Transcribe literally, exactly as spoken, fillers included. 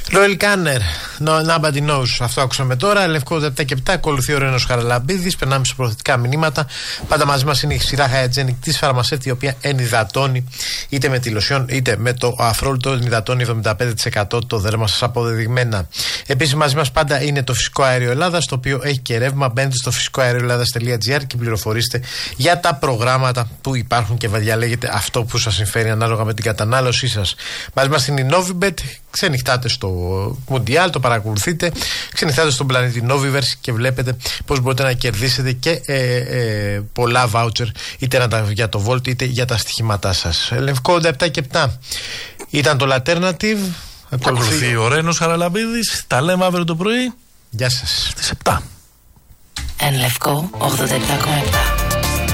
Ροέλ Κάνερ, Nobody Knows. Αυτό άκουσαμε τώρα. Λευκό επτά και επτά. Ακολουθεί ο Ρένος Χαραλαμπίδης. Περνάμε σε προθετικά μηνύματα. Πάντα μαζί μας είναι η σειρά Hygienic της Φαρμασέφτη, η οποία ενυδατώνει είτε με τη λοσιόν είτε με το αφρόλυτο. Ενυδατώνει εβδομήντα πέντε τοις εκατό το δέρμα σας αποδεδειγμένα. Επίσης μαζί μας πάντα είναι το Φυσικό Αέριο Ελλάδας, το οποίο έχει και ρεύμα. Μπαίνετε στο φυσικό αέριο ελλάδας τελεία τζι άρ και πληροφορήστε για τα προγράμματα που υπάρχουν και διαλέγετε αυτό που σας συμφέρει ανάλογα με την κατανάλωσή σας. Μαζί μας είναι η Novibet. Ξενυχτάτε στο Μουντιάλ, το παρακολουθείτε. Ξενυχτάτε στον πλανήτη Noviverse και βλέπετε πώς μπορείτε να κερδίσετε και ε, ε, πολλά βάουτσερ, είτε για το Volt είτε για τα στοιχήματά σας. Λευκό επτά και επτά ήταν το Alternative. Ακολουθεί ο Ρένος Χαραλαμπίδης. Τα λέμε αύριο το πρωί. Γεια σας. Στις επτά. Εν Λευκό ογδόντα επτά κόμμα επτά.